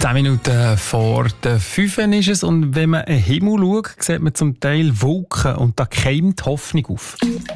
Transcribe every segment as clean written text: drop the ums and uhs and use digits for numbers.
10 Minuten vor der 5 ist es und wenn man in den Himmel schaut, sieht man zum Teil Wolken und da keimt Hoffnung auf.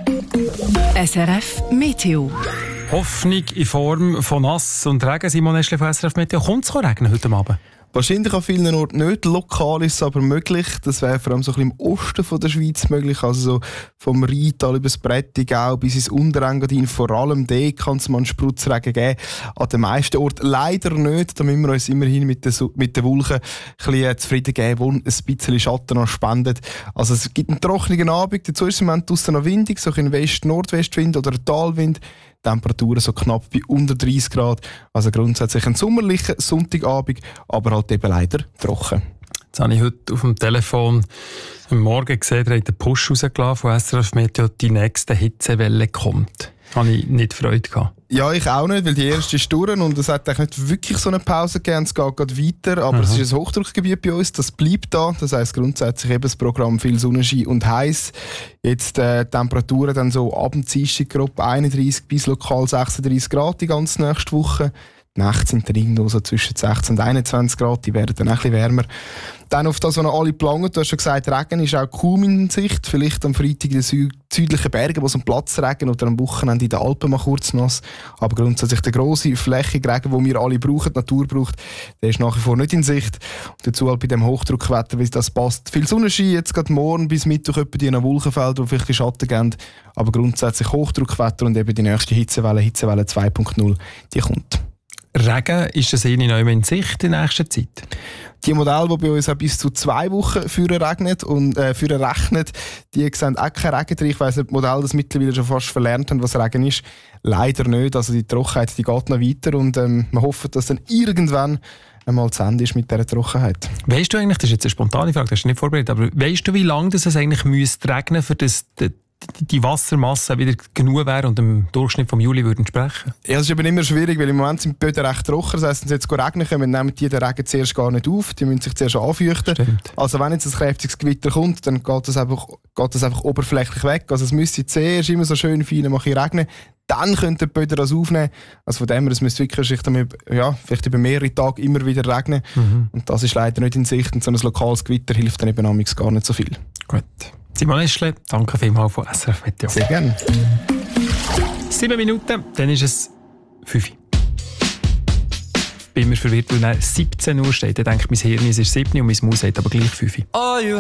SRF Meteo. Hoffnung in Form von Nass und Regen. Simon Eschle von SRF Meteo. Kommt es regnen heute Abend? Wahrscheinlich an vielen Orten nicht. Lokal ist es aber möglich. Das wäre vor allem so ein bisschen im Osten von der Schweiz möglich. Also so vom Rheintal über das Prättigau bis ins Unterengadin. Vor allem dort kann es mal einen Spritzregen geben. An den meisten Orten leider nicht. Da müssen wir uns immerhin mit den Wolken ein bisschen zufrieden geben, die ein bisschen Schatten noch spendet. Also es gibt einen trockenen Abend. Dazu ist es im Moment draussen noch windig. So ein West-Nordwestwind oder ein Talwind. Temperaturen so knapp bei unter 30 Grad. Also grundsätzlich ein sommerlicher Sonntagabend, aber halt eben leider trocken. Jetzt habe ich heute auf dem Telefon am Morgen gesehen, da hat der Push rausgelassen von SRF Meteo, die nächste Hitzewelle kommt. Da habe ich nicht Freude gehabt. Ja, ich auch nicht, weil die erste ist durch und es hat eigentlich nicht wirklich so eine Pause gegeben. Es geht gerade weiter, aber es ist ein Hochdruckgebiet bei uns, das bleibt da. Das heisst grundsätzlich eben das Programm viel Sonnenschein und heiß. Jetzt Temperaturen dann so ab dem Dienstag grob 31 bis lokal 36 Grad die ganze nächste Woche. Die Nächte sind dann irgendwo so zwischen 16 und 21 Grad, die werden dann ein bisschen wärmer. Dann auf das, was noch alle planen, du hast schon gesagt, Regen ist auch kaum in Sicht. Vielleicht am Freitag in den südlichen Bergen, wo es am Platz Regen oder am Wochenende in den Alpen mal kurz nass. Aber grundsätzlich der grosse, flächige Regen, den wir alle brauchen, die Natur braucht, der ist nach wie vor nicht in Sicht. Und dazu halt bei dem Hochdruckwetter, wie das passt. Viel Sonnenschein, jetzt gerade morgen bis Mittwoch etwa die Wolkenfelder, die vielleicht Schatten geben. Aber grundsätzlich Hochdruckwetter und eben die nächste Hitzewelle 2.0, die kommt. Regen, ist das eh nicht mehr in Sicht in nächster Zeit? Die Modelle, die bei uns auch bis zu 2 Wochen für rechnet, die sehen auch keinen Regen drin. Ich weiss nicht, die Modelle das mittlerweile schon fast verlernt haben, was Regen ist. Leider nicht. Also die Trockenheit, die geht noch weiter und wir hoffen, dass dann irgendwann einmal zu Ende ist mit dieser Trockenheit. Weißt du eigentlich, das ist jetzt eine spontane Frage, das ist nicht vorbereitet, aber weißt du, wie lange es eigentlich müsste regnen, für das die Wassermasse wieder genug wäre und im Durchschnitt vom Juli würden sprechen? Ja, es ist aber immer schwierig, weil im Moment sind die Böden recht trocken. Das heisst, wenn es jetzt regnen kommt, nehmen die den Regen zuerst gar nicht auf. Die müssen sich zuerst anfeuchten. Stimmt. Also wenn jetzt ein kräftiges Gewitter kommt, dann geht das einfach oberflächlich weg. Also es müsste zuerst immer so schön fein regnen. Dann könnten die Böden das aufnehmen. Also von dem her, es müsste wirklich vielleicht über mehrere Tage immer wieder regnen. Und das ist leider nicht in Sicht. Und so ein lokales Gewitter hilft dann eben gar nicht so viel. Gut. Simon Eschle, danke vielmals von SRF Meteo. Sehr gerne. 7 Minuten, dann ist es 5 Uhr. Ich bin immer verwirrt, weil 17 Uhr steht. Da denke ich, mein Hirn ist 7 Uhr und mein Maus sagt aber gleich 5 Uhr.